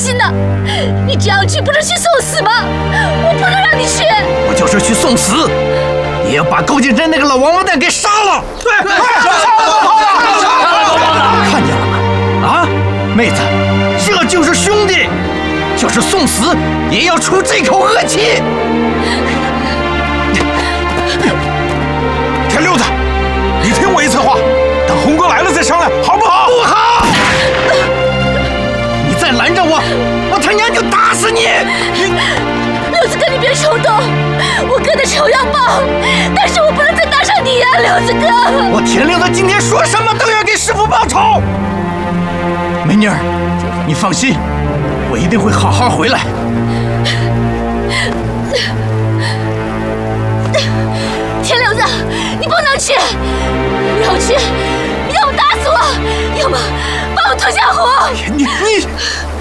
心的。你这样去不是去送死吗？我不能让你去。 我就是去送死，也要把高敬真那个老王八蛋给杀了！对，看见了吗？啊，妹子，这就是兄弟，就是送死也要出这口恶气。 田六子，你听我一次话，等红哥来了再商量，好不好？ 不好！你再拦着我，我他娘就打死你！ 六子哥，你别冲动，我哥的仇要报，但是我不能再搭上你呀，六子哥。 我田六子今天说什么都要给师傅报仇。美妮儿，你放心，我一定会好好回来。 田六子，你不能去，要去，要么打死我，要么把我拖下湖。 你。